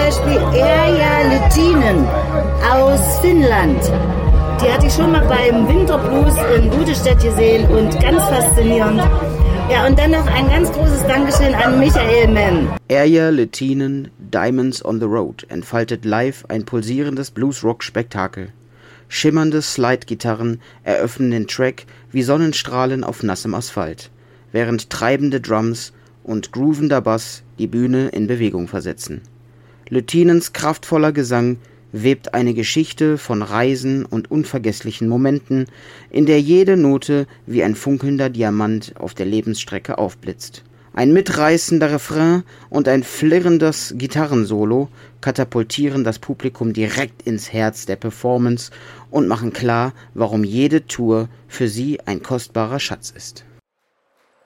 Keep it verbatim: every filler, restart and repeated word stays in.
Beispiel Erja Lehtinen aus Finnland. Die hatte ich schon mal beim Winterblues in Budestedt gesehen und ganz faszinierend. Ja, und dann noch ein ganz großes Dankeschön an Michael Mann. Erja Lehtinen, Diamonds on the Road, entfaltet live ein pulsierendes Blues-Rock-Spektakel. Schimmernde Slide-Gitarren eröffnen den Track wie Sonnenstrahlen auf nassem Asphalt, während treibende Drums und groovender Bass die Bühne in Bewegung versetzen. Lehtinens kraftvoller Gesang webt eine Geschichte von Reisen und unvergesslichen Momenten, in der jede Note wie ein funkelnder Diamant auf der Lebensstrecke aufblitzt. Ein mitreißender Refrain und ein flirrendes Gitarrensolo katapultieren das Publikum direkt ins Herz der Performance und machen klar, warum jede Tour für sie ein kostbarer Schatz ist.